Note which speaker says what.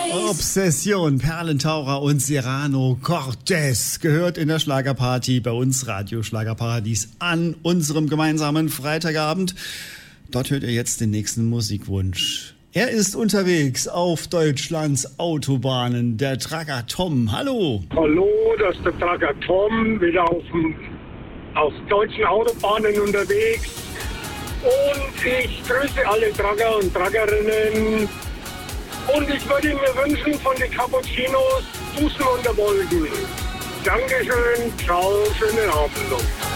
Speaker 1: Obsession, Perlentaucher und Serrano Cortez gehört in der Schlagerparty bei uns Radio Schlagerparadies an unserem gemeinsamen Freitagabend. Dort hört ihr jetzt den nächsten Musikwunsch. Er ist unterwegs auf Deutschlands Autobahnen, der Trucker Tom. Hallo.
Speaker 2: Hallo, das ist der Trucker Tom, wieder auf deutschen Autobahnen unterwegs. Und ich grüße alle Trucker und Truckerinnen. Und ich würde mir wünschen von den Cappuccinos Busen unter Wolken. Dankeschön, ciao, schönen Abend noch.